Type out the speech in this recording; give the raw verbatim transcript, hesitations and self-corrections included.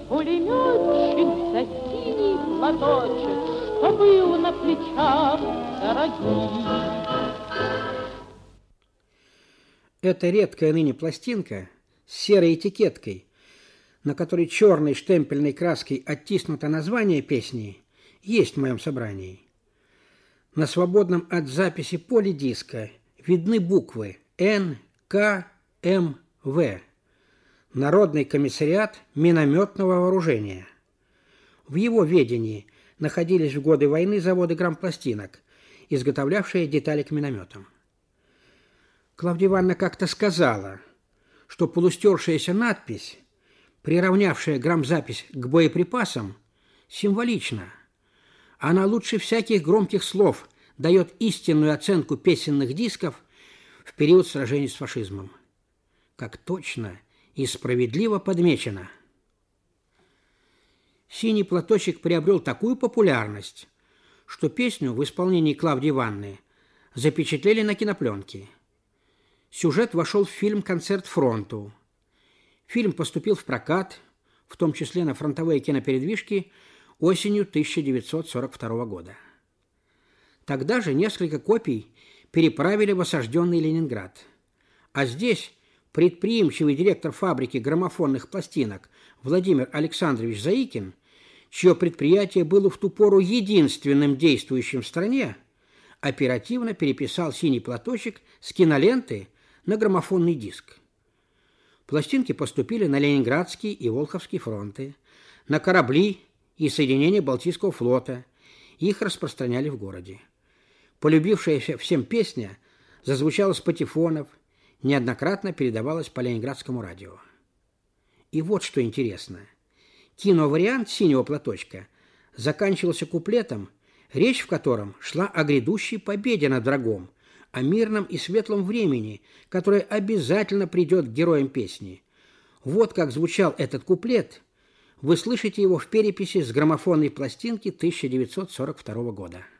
пулеметчик за синий платочек, что был на плечах дорогих. Эта редкая ныне пластинка с серой этикеткой, на которой черной штемпельной краской оттиснуто название песни, есть в моем собрании. На свободном от записи поле диска видны буквы Н, К, М, В. Народный комиссариат минометного вооружения. В его ведении находились в годы войны заводы грампластинок, изготовлявшие детали к минометам. Клавдия Ивановна как-то сказала, что полустершаяся надпись, приравнявшая грамзапись к боеприпасам, символична. Она лучше всяких громких слов дает истинную оценку песенных дисков в период сражений с фашизмом. Как точно и справедливо подмечено. «Синий платочек» приобрел такую популярность, что песню в исполнении Клавдии Ивановны запечатлели на кинопленке. Сюжет вошел в фильм «Концерт фронту». Фильм поступил в прокат, в том числе на фронтовые кинопередвижки, осенью тысяча девятьсот сорок второго года. Тогда же несколько копий переправили в осажденный Ленинград. А здесь предприимчивый директор фабрики граммофонных пластинок Владимир Александрович Заикин, чье предприятие было в ту пору единственным действующим в стране, оперативно переписал «Синий платочек» с киноленты на граммофонный диск. Пластинки поступили на Ленинградский и Волховский фронты, на корабли и соединения Балтийского флота. Их распространяли в городе. Полюбившаяся всем песня зазвучала с патефонов, неоднократно передавалась по ленинградскому радио. И вот что интересно. Киновариант «Синего платочка» заканчивался куплетом, речь в котором шла о грядущей победе над врагом, о мирном и светлом времени, которое обязательно придет к героям песни. Вот как звучал этот куплет. Вы слышите его в переписи с граммофонной пластинки тысяча девятьсот сорок второго года.